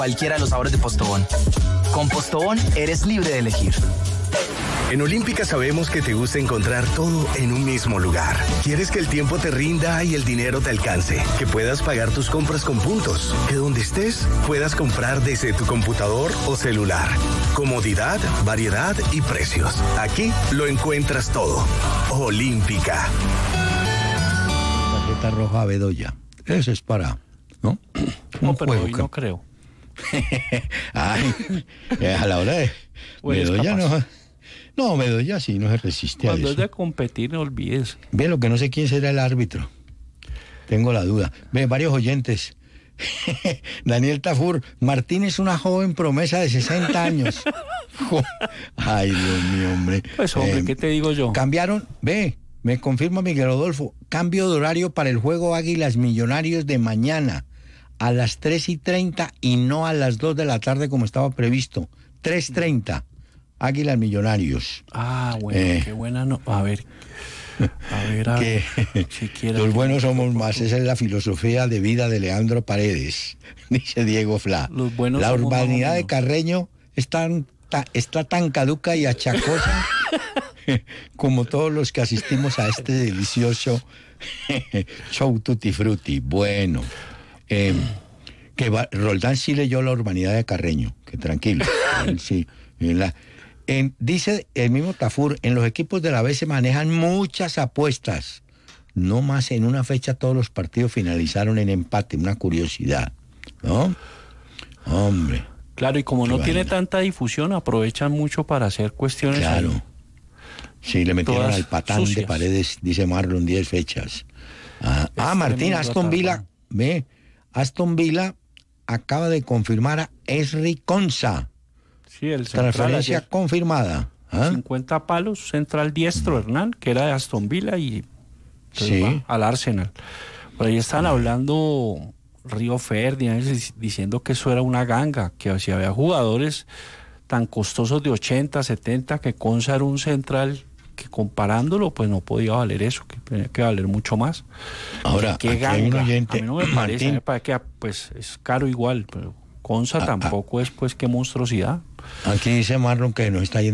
Cualquiera de los sabores de Postobón. Con Postobón eres libre de elegir. En Olímpica sabemos que te gusta encontrar todo en un mismo lugar. Quieres que el tiempo te rinda y el dinero te alcance. Que puedas pagar tus compras con puntos. Que donde estés puedas comprar desde tu computador o celular. Comodidad, variedad y precios. Aquí lo encuentras todo. Olímpica. Tarjeta roja a Bedoya. Eso es para, ¿no? No, pero hoy no creo. Ay, a la hora de Bedoya no. No, Bedoya sí no se resiste a eso. Cuando es de competir, no olvides. Ve, lo que no sé quién será el árbitro. Tengo la duda. Ve, varios oyentes. Daniel Tafur, Martín es una joven promesa de 60 años. Ay, Dios mío, hombre. Pues, hombre, ¿qué te digo yo? Cambiaron, ve, me confirma Miguel Rodolfo, cambio de horario para el juego Águilas Millonarios de mañana, a las 3:30 y no a las 2 de la tarde como estaba previsto. 3:30. Águilas Millonarios. Ah, bueno, qué buena no. A ver, que siquiera los buenos somos más. Esa es la filosofía de vida de Leandro Paredes, dice Diego Fla. Los buenos la somos urbanidad de Carreño está tan caduca y achacosa como todos los que asistimos a este delicioso show Tutti Frutti. Bueno, Roldán sí leyó la urbanidad de Carreño, que tranquilo. Sí, dice el mismo Tafur, en los equipos de la B se manejan muchas apuestas. No más en una fecha todos los partidos finalizaron en empate, una curiosidad, ¿no? Hombre. Claro, y como no tiene tanta difusión, aprovechan mucho para hacer cuestiones. Claro. Ahí. Sí, le metieron al patán sucias. de Paredes, dice Marlon, 10 fechas. Martín, Aston Villa, ve, Aston Villa acaba de confirmar a Esri Konsa. Sí, el central transferencia ayer, confirmada. 50 palos, central diestro, Hernán, que era de Aston Villa y sí. va al Arsenal. Por ahí están hablando Río Ferdinand, diciendo que eso era una ganga, que si había jugadores tan costosos de 80, 70, que Konsa era un central que comparándolo, pues no podía valer eso, que tenía que valer mucho más. Ahora, ¿qué ganga? hay un oyente, a mí no me parece, me parece que pues es caro igual, pero Konsa tampoco es pues qué monstruosidad. Aquí dice Marlon que no está yendo